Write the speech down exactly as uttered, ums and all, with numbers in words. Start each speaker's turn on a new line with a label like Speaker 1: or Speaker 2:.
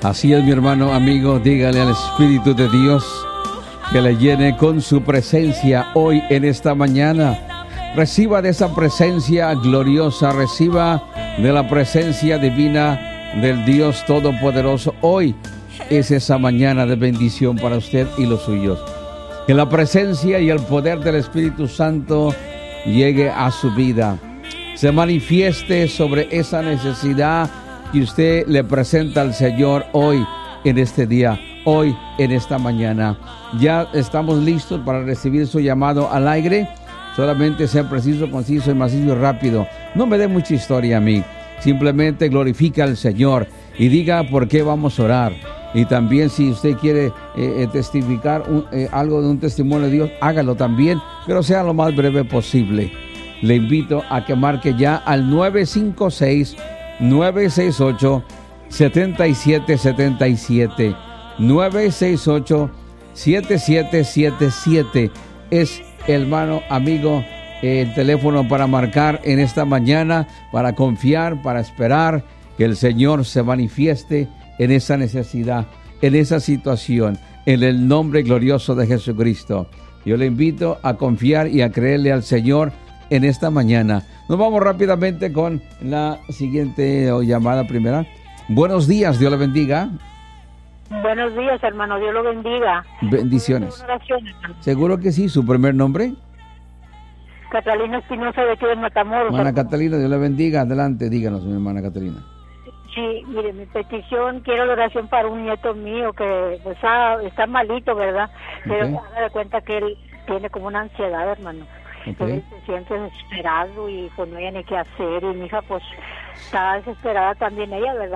Speaker 1: Así es, mi hermano, amigo, dígale al Espíritu de Dios que le llene con su presencia hoy en esta mañana. Reciba de esa presencia gloriosa, reciba de la presencia divina del Dios Todopoderoso. Hoy es esa mañana de bendición para usted y los suyos. Que la presencia y el poder del Espíritu Santo llegue a su vida, se manifieste sobre esa necesidad que usted le presenta al Señor hoy en este día, hoy en esta mañana. Ya estamos listos para recibir su llamado al aire. Solamente sea preciso, conciso y macizo y rápido. No me dé mucha historia a mí. Simplemente glorifica al Señor y diga por qué vamos a orar. Y también si usted quiere eh, testificar un, eh, algo de un testimonio de Dios, hágalo también, pero sea lo más breve posible. Le invito a que marque ya al nueve cinco seis, nueve seis ocho, siete siete siete siete. nueve seis ocho, siete siete siete siete es, hermano, amigo, el teléfono para marcar en esta mañana, para confiar, para esperar que el Señor se manifieste en esa necesidad, en esa situación, en el nombre glorioso de Jesucristo. Yo le invito a confiar y a creerle al Señor en esta mañana. Nos vamos rápidamente con la siguiente llamada primera. Buenos días, Dios le bendiga.
Speaker 2: Buenos días, hermano, Dios lo bendiga.
Speaker 1: Bendiciones.
Speaker 2: Oración,
Speaker 1: ¿Seguro que sí? ¿Su primer nombre?
Speaker 2: Catalina Espinosa, de aquí de Matamoros.
Speaker 1: Hermana
Speaker 2: hermano.
Speaker 1: Catalina, Dios le bendiga. Adelante, díganos, mi hermana Catalina.
Speaker 2: Sí, mire, mi petición, quiero la oración para un nieto mío que pues, está, está malito, ¿verdad? Pero
Speaker 1: Okay.
Speaker 2: haga de cuenta que él tiene como una ansiedad, hermano.
Speaker 1: Okay.
Speaker 2: Él se siente desesperado y pues no hay ni qué hacer. Y mi hija pues está desesperada también ella, ¿verdad?